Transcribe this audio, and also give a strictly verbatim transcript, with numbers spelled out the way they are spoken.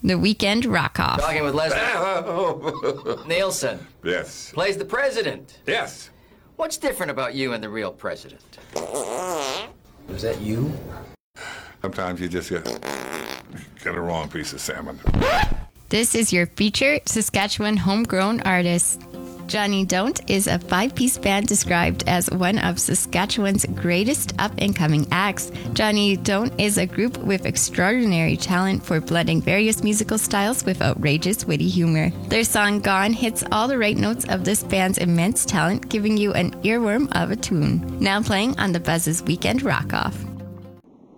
The Weekend Rock-Off. Talking with Leslie Nielsen. Yes. Plays the president. Yes. What's different about you and the real president? Is that you? Sometimes you just get, get a wrong piece of salmon. This is your featured Saskatchewan homegrown artist. Johnny Don't is a five-piece band described as one of Saskatchewan's greatest up-and-coming acts. Johnny Don't is a group with extraordinary talent for blending various musical styles with outrageous, witty humor. Their song Gone hits all the right notes of this band's immense talent, giving you an earworm of a tune. Now playing on the Buzz's Weekend Rock-Off.